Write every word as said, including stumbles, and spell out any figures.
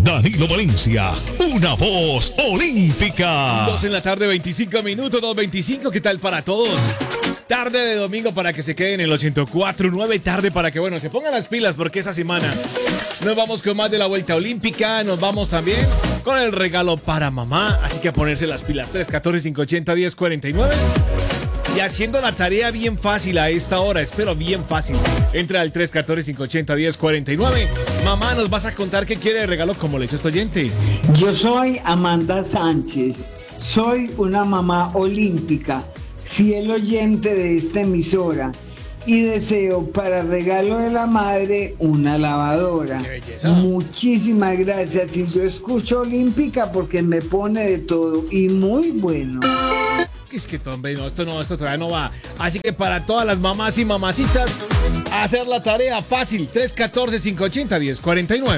Danilo Valencia, una voz olímpica. Dos en la tarde, veinticinco minutos, dos veinticinco. ¿Qué tal para todos? Tarde de domingo para que se queden en los ciento cuatro punto nueve. Tarde para que, bueno, se pongan las pilas porque esa semana nos vamos con más de la Vuelta Olímpica. Nos vamos también con el regalo para mamá. Así que a ponerse las pilas. tres uno cuatro, cinco ocho cero, uno cero cuatro nueve. Y haciendo la tarea bien fácil a esta hora, espero bien fácil. Entra al tres uno cuatro, cinco ocho cero, uno cero cuatro nueve. Mamá, nos vas a contar qué quiere de regalo, como le hizo este oyente. Yo soy Amanda Sánchez, soy una mamá olímpica, fiel oyente de esta emisora y deseo para regalo de la madre una lavadora. ¡Qué belleza! Muchísimas gracias, y yo escucho olímpica porque me pone de todo y muy bueno. Es que, hombre, no, esto no, esto todavía no va. Así que para todas las mamás y mamacitas, hacer la tarea fácil. tres uno cuatro, cinco ocho cero, uno cero cuatro nueve.